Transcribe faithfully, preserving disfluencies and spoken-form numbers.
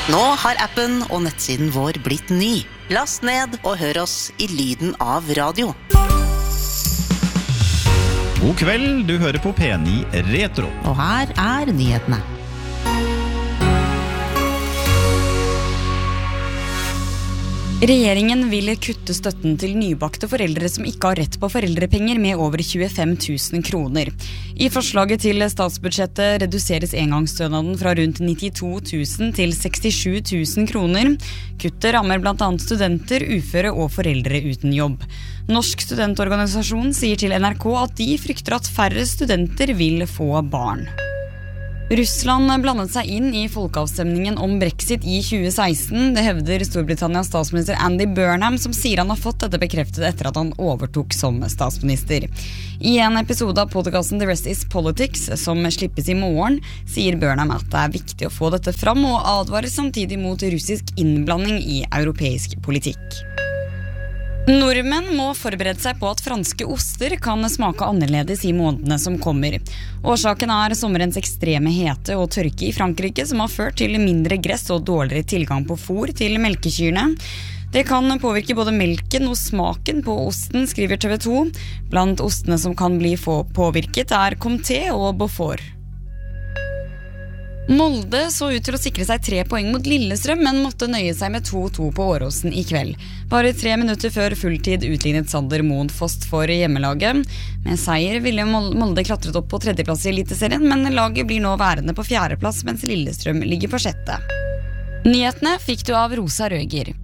Nå har appen og nettsiden vår blitt ny. Last ned og hør oss i lyden av radio. God kveld, du hører på P ni Retro. Og her er nyhetene. Regjeringen vil kutte støtten til nybakte foreldre som ikke har rett på foreldrepenger med over tjuefem tusen kroner. I forslaget til statsbudsjettet reduseres engangsstønaden fra rundt nittito tusen til sekstisju tusen kroner. Kuttet rammer blant annet studenter, uføre og foreldre uten jobb. Norsk studentorganisasjon sier til N R K at de frykter at færre studenter vil få barn. Russland blandet seg inn i folkeavstemningen om Brexit i tjue seksten. Det hevder Storbritannias statsminister Andy Burnham, som sier han har fått dette bekreftet etter at han overtok som statsminister. I en episode av podcasten The Rest is Politics, som slippes i morgen, sier Burnham at det er viktig å få dette fram og advarer samtidig mot russisk innblanding i europeisk politikk. Nordmenn må forberede seg på at franske oster kan smake annerledes i månedene som kommer. Årsaken er sommerens ekstreme hete og tørke i Frankrike, som har ført til mindre gress og dårligere tilgang på fôr til melkekyrne. Det kan påvirke både melken og smaken på osten, skriver T V to. Blant ostene som kan bli påvirket er Comté og Beaufort. Molde så ut til å sikre seg tre poeng mot Lillestrøm, men måtte nøye seg med to to på Åråsen i kveld. Bare tre minutter før fulltid utlignet Sander Moen Fost for hjemmelaget. Med seier ville Molde klatret opp på tredjeplass i Eliteserien, men laget blir nå værende på fjerdeplass, mens Lillestrøm ligger på sjette. Nyhetene fikk du av Rosa Røger.